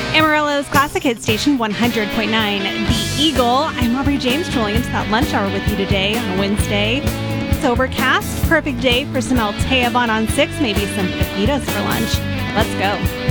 Amarillo's Classic Hit Station 100.9, The Eagle. I'm Aubrey James, trolling into that lunch hour with you today on a Wednesday. It's overcast, perfect day for some Altea Bon on 6, maybe some fajitas for lunch. Let's go.